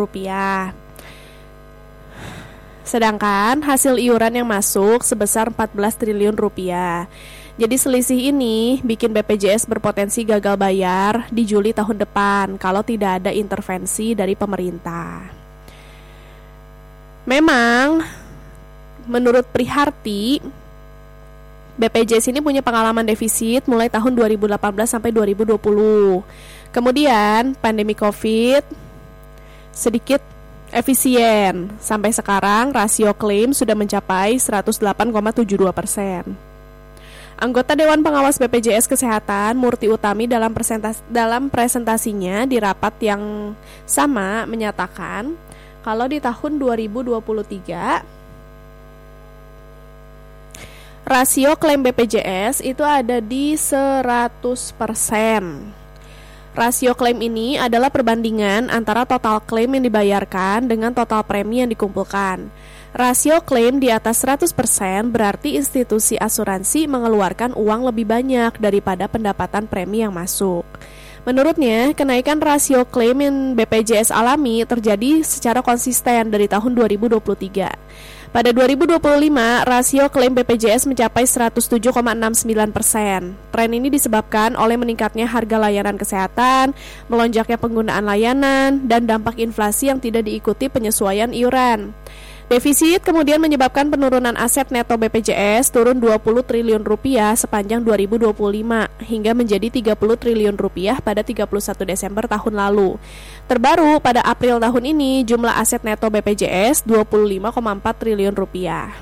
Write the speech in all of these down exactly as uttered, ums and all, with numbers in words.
rupiah. Sedangkan hasil iuran yang masuk sebesar empat belas triliun rupiah. Jadi selisih ini bikin B P J S berpotensi gagal bayar di Juli tahun depan kalau tidak ada intervensi dari pemerintah. Memang menurut Priharti, B P J S ini punya pengalaman defisit mulai tahun dua ribu delapan belas sampai dua ribu dua puluh. Kemudian pandemi Covid sedikit efisien. Sampai sekarang rasio klaim sudah mencapai seratus delapan koma tujuh dua persen. Anggota Dewan Pengawas B P J S Kesehatan Murti Utami dalam presentasi, dalam presentasinya di rapat yang sama menyatakan kalau di tahun dua ribu dua puluh tiga rasio klaim B P J S itu ada di seratus persen. Rasio klaim ini adalah perbandingan antara total klaim yang dibayarkan dengan total premi yang dikumpulkan. Rasio klaim di atas seratus persen berarti institusi asuransi mengeluarkan uang lebih banyak daripada pendapatan premi yang masuk. Menurutnya, kenaikan rasio klaim yang B P J S alami terjadi secara konsisten dari tahun dua ribu dua puluh tiga. Pada dua ribu dua puluh lima, rasio klaim B P J S mencapai seratus tujuh koma enam sembilan persen. Tren ini disebabkan oleh meningkatnya harga layanan kesehatan, melonjaknya penggunaan layanan, dan dampak inflasi yang tidak diikuti penyesuaian iuran. Defisit kemudian menyebabkan penurunan aset neto B P J S turun dua puluh triliun rupiah sepanjang dua ribu dua puluh lima hingga menjadi tiga puluh triliun rupiah pada tiga puluh satu Desember tahun lalu. Terbaru pada April tahun ini jumlah aset neto B P J S dua puluh lima koma empat triliun rupiah.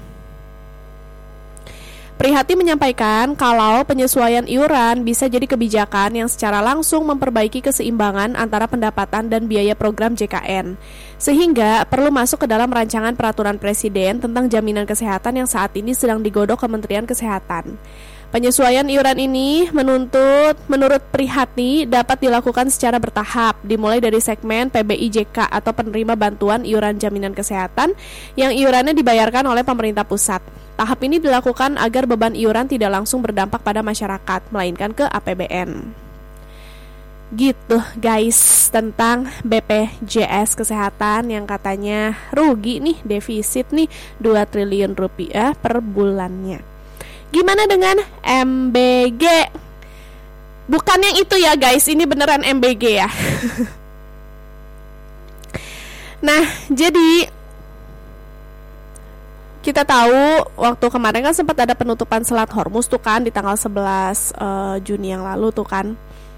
Priharti menyampaikan kalau penyesuaian iuran bisa jadi kebijakan yang secara langsung memperbaiki keseimbangan antara pendapatan dan biaya program J K N, sehingga perlu masuk ke dalam rancangan peraturan Presiden tentang jaminan kesehatan yang saat ini sedang digodok Kementerian Kesehatan. Penyesuaian iuran ini menuntut menurut Priharti dapat dilakukan secara bertahap, dimulai dari segmen P B I J K atau penerima bantuan iuran jaminan kesehatan yang iurannya dibayarkan oleh pemerintah pusat. Tahap ini dilakukan agar beban iuran tidak langsung berdampak pada masyarakat, melainkan ke A P B N. Gitu guys, tentang B P J S Kesehatan yang katanya rugi nih, defisit nih dua triliun rupiah per bulannya. Gimana dengan M B G? Bukan yang itu ya guys, ini beneran M B G ya. Nah, jadi kita tahu waktu kemarin kan sempat ada penutupan Selat Hormuz tuh kan di tanggal sebelas uh, Juni yang lalu tuh kan.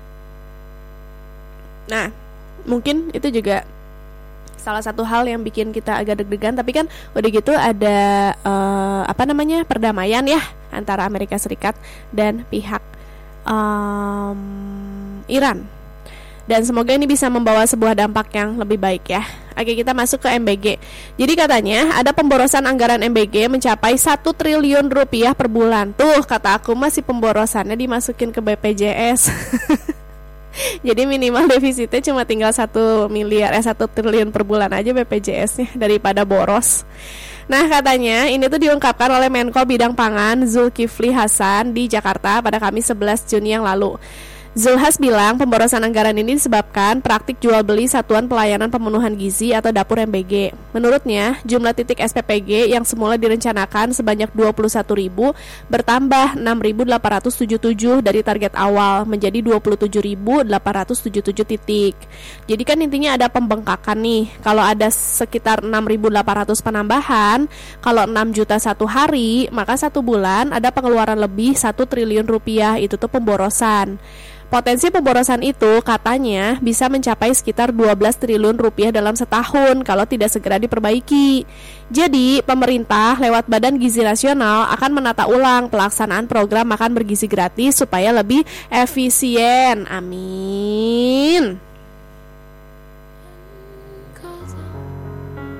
Nah, mungkin itu juga salah satu hal yang bikin kita agak deg-degan, tapi kan udah gitu ada uh, apa namanya perdamaian ya antara Amerika Serikat dan pihak um, Iran. Dan semoga ini bisa membawa sebuah dampak yang lebih baik ya. Oke, kita masuk ke M B G. Jadi katanya ada pemborosan anggaran M B G mencapai satu triliun rupiah per bulan. Tuh kata aku masih pemborosannya dimasukin ke B P J S. Jadi minimal defisitnya cuma tinggal satu miliar, eh satu triliun per bulan aja B P J S-nya daripada boros. Nah katanya ini tuh diungkapkan oleh Menko Bidang Pangan Zulkifli Hasan di Jakarta pada Kamis sebelas Juni yang lalu. Zulhas bilang pemborosan anggaran ini disebabkan praktik jual beli Satuan Pelayanan Pemenuhan Gizi atau Dapur M B G. Menurutnya, jumlah titik S P P G yang semula direncanakan sebanyak dua puluh satu ribu bertambah enam ribu delapan ratus tujuh puluh tujuh dari target awal menjadi dua puluh tujuh ribu delapan ratus tujuh puluh tujuh titik. Jadi kan intinya ada pembengkakan nih. Kalau ada sekitar enam ribu delapan ratus penambahan, kalau enam juta satu hari, maka satu bulan ada pengeluaran lebih satu triliun rupiah, itu tuh pemborosan. Potensi pemborosan itu katanya bisa mencapai sekitar dua belas triliun rupiah dalam setahun kalau tidak segera diperbaiki. Jadi, pemerintah lewat Badan Gizi Nasional akan menata ulang pelaksanaan program makan bergizi gratis supaya lebih efisien. Amin.